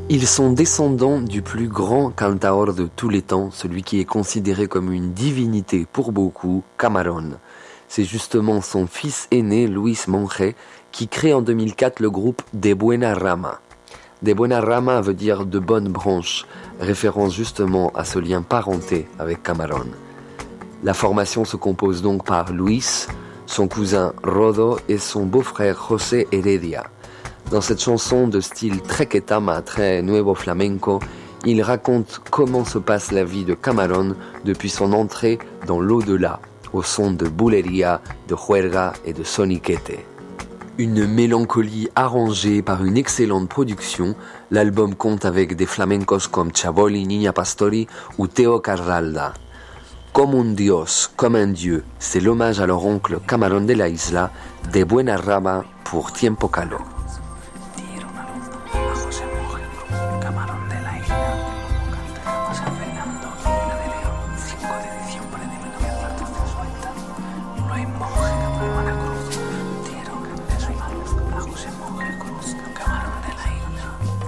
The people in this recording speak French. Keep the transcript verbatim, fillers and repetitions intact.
Ils sont descendants du plus grand cantaor de tous les temps, celui qui est considéré comme une divinité pour beaucoup, Camarón. C'est justement son fils aîné, Luis Monge, qui crée en deux mille quatre le groupe De Buena Rama. De Buena Rama veut dire de bonnes branches, référence justement à ce lien parenté avec Camarón. La formation se compose donc par Luis, son cousin Rodo et son beau-frère José Heredia. Dans cette chanson de style très quetama, très nuevo flamenco, il raconte comment se passe la vie de Camarón depuis son entrée dans l'au-delà, au son de bulería, de juerga et de soniquete. Une mélancolie arrangée par une excellente production, l'album compte avec des flamencos comme Chaboli, Niña Pastori ou Teo Carralda. Comme un dios, comme un dieu, c'est l'hommage à leur oncle Camarón de la Isla, De Buena Rama pour Tiempo Calor. Camarón de